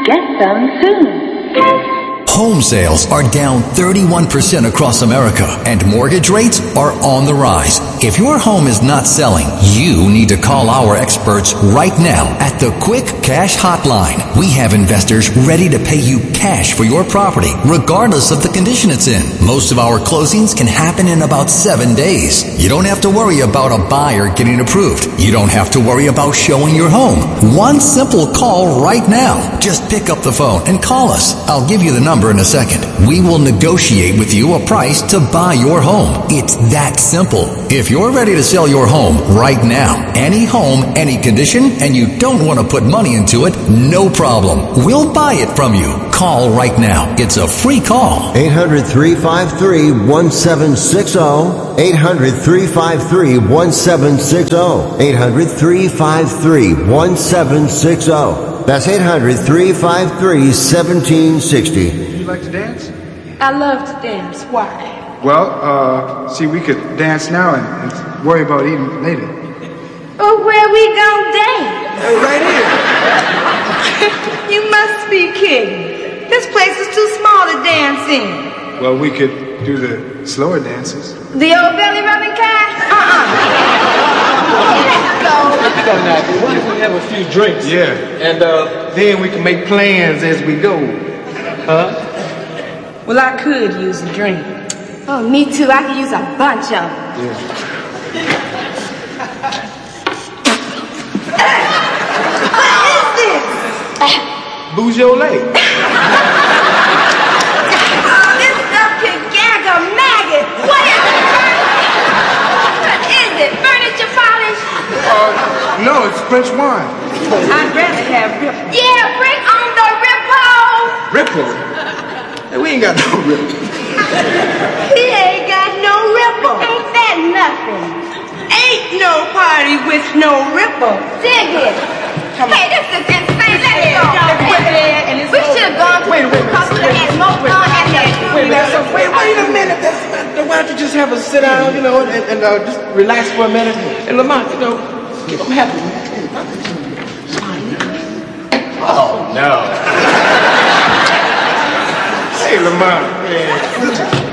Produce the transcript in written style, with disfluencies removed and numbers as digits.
get them soon. Home sales are down 31% across America, and mortgage rates are on the rise. If your home is not selling, you need to call our experts right now at the Quick Cash Hotline. We have investors ready to pay you cash for your property, regardless of the condition it's in. Most of our closings can happen in about 7 days. You don't have to worry about a buyer getting approved. You don't have to worry about showing your home. One simple call right now. Just pick up the phone and call us. I'll give you the number in a second. We will negotiate with you a price to buy your home. It's that simple. If you're ready to sell your home right now, any home, any condition, and you don't want to put money into it, no problem. We'll buy it from you. Call right now. It's a free call. 800-353-1760. 800-353-1760. 800-353-1760. That's 800-353-1760. You like to dance? I love to dance. Why? Well, see, we could dance now and worry about eating later. Oh, where we gonna dance? Right here. You must be kidding. This place is too small to dance in. Well, we could do the slower dances. The old belly rubbing kind? Let's go. Why don't we have a few drinks? Yeah. And then we can make plans as we go. Huh? Well, I could use a drink. Oh, me too. I could use a bunch of them. Yeah. What is this? Beaujolais. Oh, this stuff can gag a maggot. What is it? What is it? Furniture polish? No, it's French wine. I'd rather have Ripple. Yeah, bring on the Ripple. Ripple? Hey, we ain't got no ripple. He ain't got no Ripple. Ain't that nothing? Ain't no party with no Ripple. Dig it. Hey, this is insane. Let it go. We should have gone to the because we had more fun at that. Wait a minute. Why don't you just have a sit down, and just relax for a minute? And Lamont, keep them happy. Oh, no. Hey, Lamont, man.